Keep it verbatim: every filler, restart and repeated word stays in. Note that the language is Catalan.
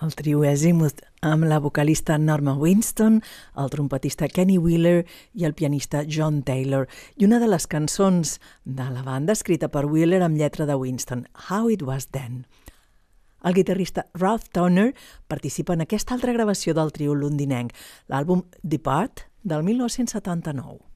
El trio Azimuth amb la vocalista Norma Winston, el trompetista Kenny Wheeler i el pianista John Taylor. I una de les cançons de la banda escrita per Wheeler amb lletra de Winston, How It Was Then. El guitarrista Ralph Towner participa en aquesta altra gravació del trio londinenc, l'àlbum Depart del mil nou-cents setanta-nou.